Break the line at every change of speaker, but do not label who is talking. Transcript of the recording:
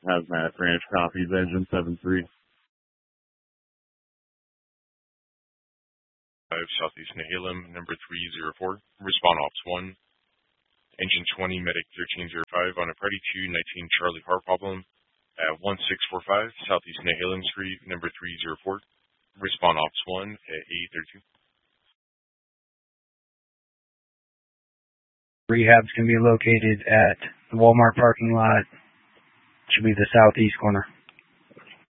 Hazmat Ranch copies, engine 7-3.
Southeast Nehalem, number 304. Respond Ops 1. Engine 20, Medic 1305 on a Party 219 Charlie Par problem at 1645 Southeast Nehalem Street, number 304. Respond Ops 1 at 832.
Rehabs can be located at the Walmart parking lot. Should be the southeast corner.